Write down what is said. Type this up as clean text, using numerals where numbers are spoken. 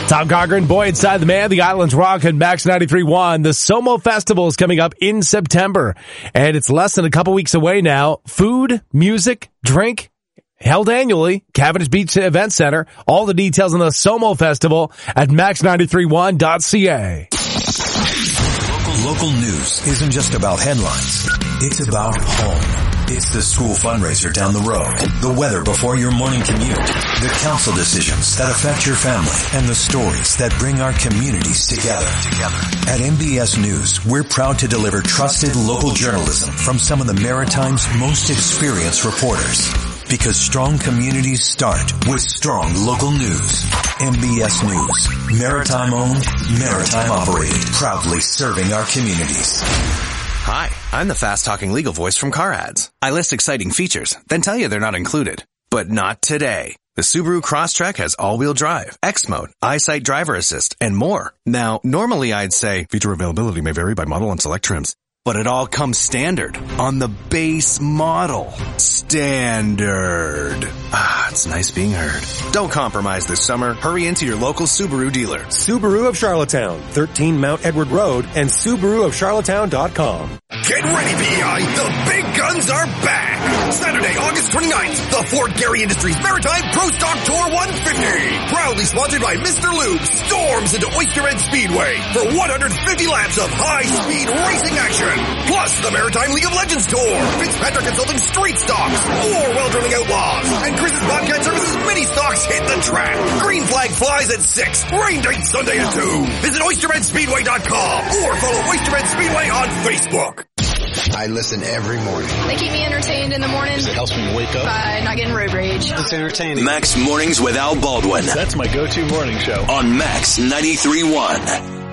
Tom Cochran, Boy Inside the Man, the Islands Rock, and Max 93.1. The Somo Festival is coming up in September, and it's less than a couple weeks away now. Food, music, drink, held annually, Cavendish Beach Event Center. All the details on the Somo Festival at max93one.ca. Local news isn't just about headlines. It's about home. It's the school fundraiser down the road, the weather before your morning commute, the council decisions that affect your family, and the stories that bring our communities together. At MBS News, we're proud to deliver trusted local journalism from some of the Maritime's most experienced reporters. Because strong communities start with strong local news. MBS News, Maritime owned, Maritime operated, proudly serving our communities. Hi, I'm the fast-talking legal voice from Car Ads. I list exciting features, then tell you they're not included. But not today. The Subaru Crosstrek has all-wheel drive, X-Mode, EyeSight driver assist, and more. Now, normally I'd say feature availability may vary by model and select trims. But it all comes standard on the base model. Standard. Ah, it's nice being heard. Don't compromise this summer. Hurry into your local Subaru dealer. Subaru of Charlottetown, 13 Mount Edward Road, and SubaruofCharlottetown.com. Get ready, PEI. The big guns are back. Saturday, August 29th, the Fort Garry Industries Maritime Pro Stock Tour 150. Proudly sponsored by Mr. Lube, storms into Oyster Bend Speedway for 150 laps of high-speed racing action. Plus, the Maritime League of Legends Tour, Fitzpatrick Consulting Street Stocks, 4 Well-Drilling Outlaws, and Chris's Bobcat Services Mini Stocks hit the track. Green flag flies at 6, rain date Sunday at 2. Visit OysterBendspeedway.com or follow Oyster Bend Speedway on Facebook. I listen every morning. They keep me entertained in the morning. It helps me wake up by not getting road rage. It's entertaining. Max Mornings with Al Baldwin. That's my go-to morning show. On Max 93.1.